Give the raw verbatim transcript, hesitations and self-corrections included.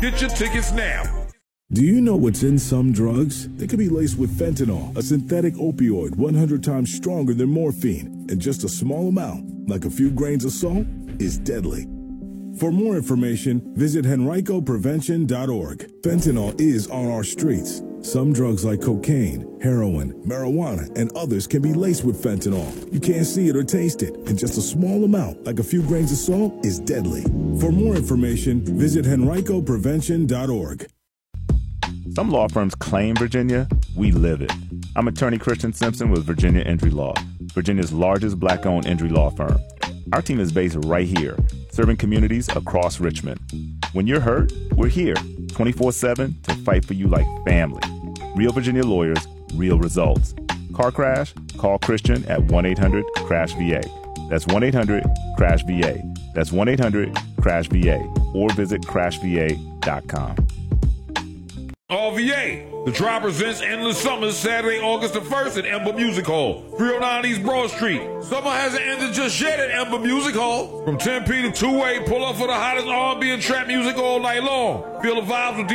Get your tickets now. Do you know what's in some drugs? They could be laced with fentanyl, a synthetic opioid one hundred times stronger than morphine, and just a small amount, like a few grains of salt, is deadly. For more information, visit henrico prevention dot org. Fentanyl is on our streets. Some drugs like cocaine, heroin, marijuana, and others can be laced with fentanyl. You can't see it or taste it, and just a small amount, like a few grains of salt, is deadly. For more information, visit henrico prevention dot org. Some law firms claim Virginia, we live it. I'm attorney Christian Simpson with Virginia Injury Law, Virginia's largest black-owned injury law firm. Our team is based right here, serving communities across Richmond. When you're hurt, we're here, twenty-four seven, to fight for you like family. Real Virginia lawyers, real results. Car crash? Call Christian at one eight hundred crash V A. That's one eight hundred crash V A. That's one eight hundred crash V A. Or visit crash v a dot com. R V A, the Tribe presents Endless Summers Saturday, August the first at Ember Music Hall, three oh nine East Broad Street. Summer hasn't ended just yet at Ember Music Hall. From ten p to two a, pull up for the hottest R and B and trap music all night long. Feel the vibes with